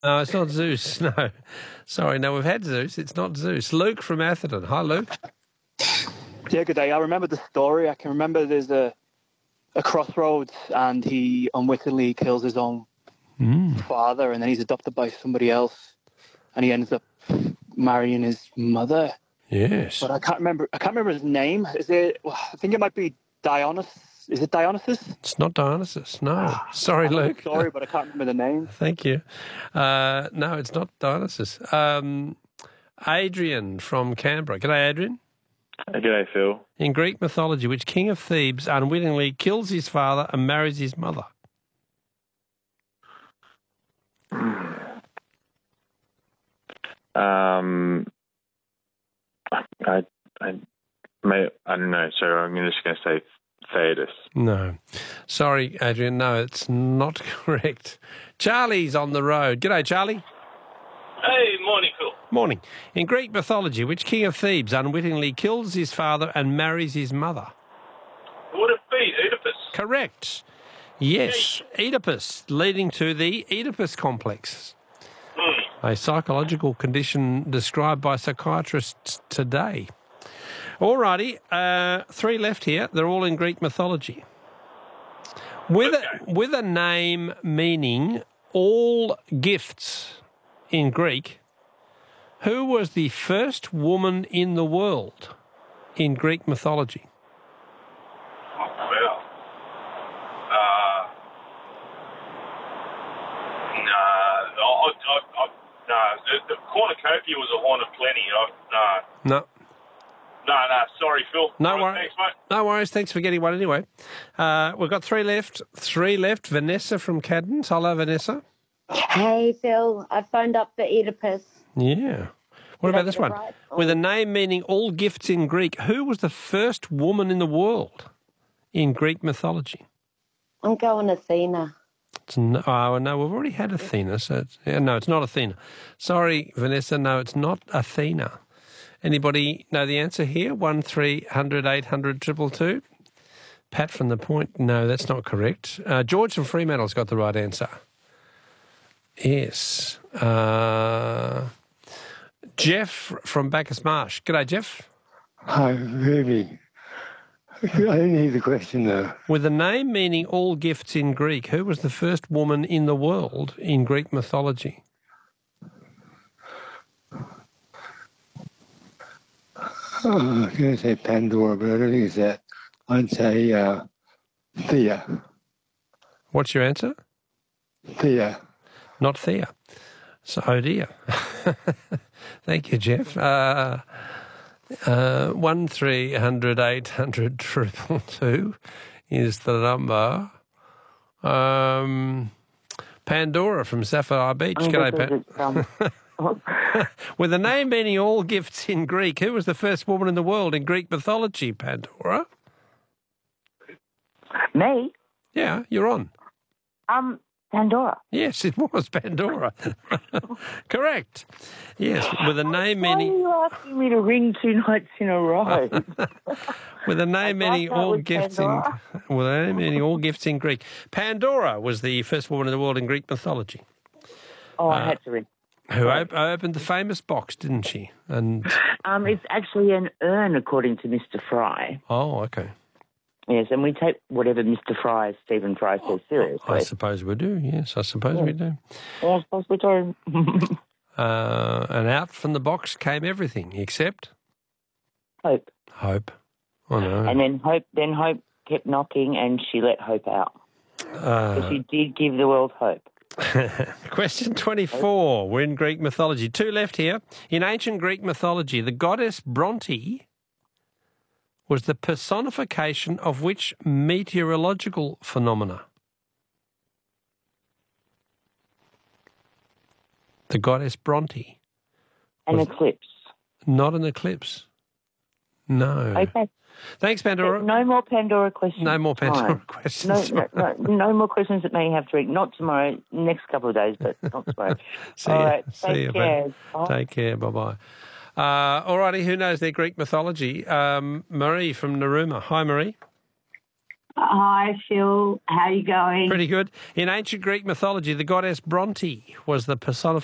No, it's not Zeus. No. Sorry, no, we've had Zeus. It's not Zeus. Luke from Atherton. Hi, Luke. Yeah, good day. I remember the story. I can remember there's a crossroads and he unwittingly kills his own father, and then he's adopted by somebody else, and he ends up marrying his mother. Yes. But I can't remember his name. I think it might be Dionysus. Is it Dionysus? It's not Dionysus, no. Sorry, Luke. Sorry, but I can't remember the name. Thank you. No, it's not Dionysus. Adrian from Canberra. G'day, Adrian. G'day, Phil. In Greek mythology, which king of Thebes unwittingly kills his father and marries his mother? I don't know, so I'm just going to say Thetis. No. Sorry, Adrian, no, it's not correct. Charlie's on the road. G'day, Charlie. Hey, morning, Phil. Morning. In Greek mythology, which king of Thebes unwittingly kills his father and marries his mother? Would it be Oedipus? Correct. Yes, Oedipus, leading to the Oedipus complex, a psychological condition described by psychiatrists today. All righty, 3 left here. They're all in Greek mythology. With a name meaning all gifts in Greek, who was the first woman in the world in Greek mythology? The cornucopia was a horn of plenty. No. No, sorry, Phil. No worries. Thanks, mate. No worries. Thanks for getting one anyway. We've got 3 left. 3 left. Vanessa from Cadden. Hello, Vanessa. Hey, Phil. I phoned up for Oedipus. Yeah. What about this one? Right? With a name meaning all gifts in Greek, who was the first woman in the world in Greek mythology? I'm going Athena. No, we've already had Athena. So no, it's not Athena. Sorry, Vanessa. No, it's not Athena. Anybody know the answer here? 1300 800 222. Pat from the Point. No, that's not correct. George from Fremantle's got the right answer. Yes. Jeff from Bacchus Marsh. G'day, Jeff. Hi, Ruby. I didn't hear the question, though. With a name meaning all gifts in Greek, who was the first woman in the world in Greek mythology? I'm going to say Pandora, but I don't think it's that. I'd say Thea. What's your answer? Thea. Not Thea. So, oh dear. Thank you, Jeff. 1300 800 222 is the number. Pandora from Sapphire Beach. G'day, Pan. With a name meaning all gifts in Greek, who was the first woman in the world in Greek mythology, Pandora? Me? Yeah, you're on. Pandora. Yes, it was Pandora. Correct. Yes, with a name meaning... Why are you asking me to ring 2 nights in a row? With a name meaning all gifts Pandora. with a name meaning all gifts in Greek. Pandora was the first woman in the world in Greek mythology. Oh, I had to ring. Who opened the famous box, didn't she? And it's actually an urn, according to Mr. Fry. Oh, okay. Yes, and we take whatever Stephen Fry says seriously. I suppose we do, yes, I suppose we do. Yeah, I suppose we do. And out from the box came everything, except... Hope. Hope. Oh, no. And then Hope kept knocking and she let Hope out. But she did give the world hope. Question 24. We're in Greek mythology. 2 left here. In ancient Greek mythology, the goddess Bronte was the personification of which meteorological phenomena? The goddess Bronte. An eclipse. Not an eclipse. No. Okay. Thanks, Pandora. No more Pandora questions. No more Pandora questions. No more questions that may have to read. Not tomorrow, next couple of days, but not tomorrow. See All you. right. See Take care. Take care. Bye-bye. All righty, who knows their Greek mythology? Marie from Narooma. Hi, Marie. Hi, Phil. How are you going? Pretty good. In ancient Greek mythology, the goddess Bronte was the personification